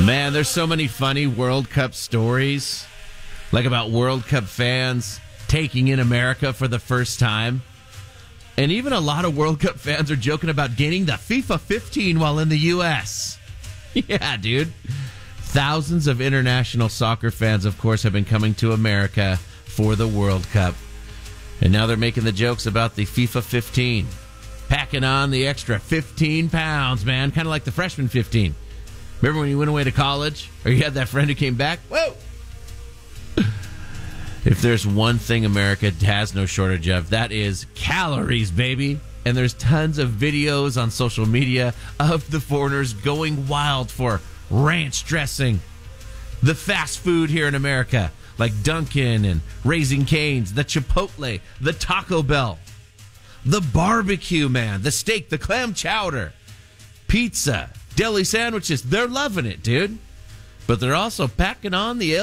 Man, there's so many funny World Cup stories, like about World Cup fans taking in America for the first time. And even a lot of World Cup fans are joking about gaining the FIFA 15 while in the U.S. Yeah, dude. Thousands of international soccer fans, of course, have been coming to America for the World Cup. And now they're making the jokes about the FIFA 15. Packing on the extra 15 pounds, man. Kind of like the freshman 15. Remember when you went away to college? Or you had that friend who came back? Whoa! If there's one thing America has no shortage of, that is calories, baby. And there's tons of videos on social media of the foreigners going wild for ranch dressing. The fast food here in America, like Dunkin' and Raising Cane's, the Chipotle, the Taco Bell, the barbecue, man, the steak, the clam chowder, pizza, deli sandwiches. They're loving it, dude. But they're also packing on the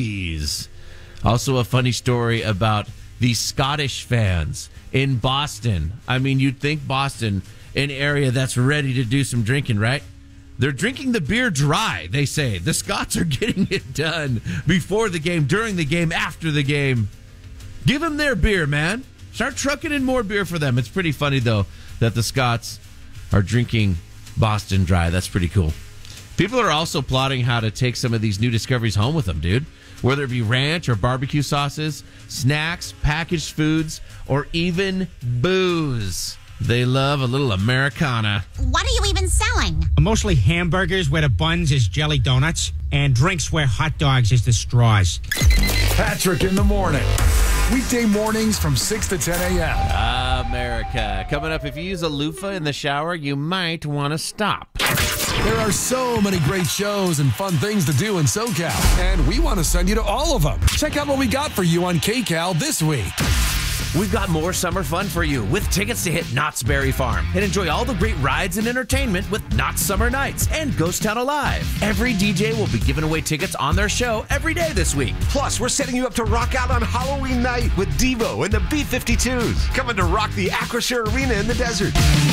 LBs. Also a funny story about the Scottish fans in Boston. I mean, you'd think Boston, an area that's ready to do some drinking, right? They're drinking the beer dry, they say. The Scots are getting it done before the game, during the game, after the game. Give them their beer, man. Start trucking in more beer for them. It's pretty funny, though, that the Scots are drinking Boston dry. That's pretty cool. People are also plotting how to take some of these new discoveries home with them, dude. Whether it be ranch or barbecue sauces, snacks, packaged foods, or even booze. They love a little Americana. What are you even selling? Mostly hamburgers where the buns is jelly donuts, and drinks where hot dogs is the straws. Patrick in the morning. Weekday mornings from 6 to 10 a.m. America. Coming up, if you use a loofah in the shower, you might want to stop. There are so many great shows and fun things to do in SoCal, and we want to send you to all of them. Check out what we got for you on KCal this week. We've got more summer fun for you with tickets to hit Knott's Berry Farm and enjoy all the great rides and entertainment with Knott's Summer Nights and Ghost Town Alive. Every DJ will be giving away tickets on their show every day this week. Plus, we're setting you up to rock out on Halloween night with Devo and the B-52s, coming to rock the Acrisure Arena in the desert.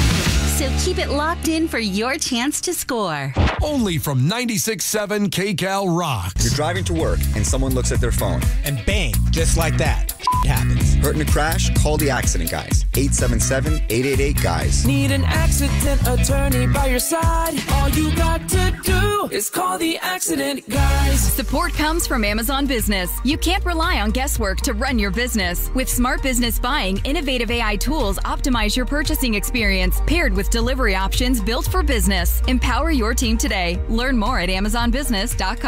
So keep it locked in for your chance to score. Only from 96.7 KCal Rocks. You're driving to work and someone looks at their phone. And bang, just like that, happens. Hurt in a crash? Call the accident guys. 877-888-GUYS. Need an accident attorney by your side? All you got to do is call the accident guys. Support comes from Amazon Business. You can't rely on guesswork to run your business. With Smart Business Buying, innovative AI tools optimize your purchasing experience, paired with delivery options built for business. Empower your team today. Learn more at amazonbusiness.com.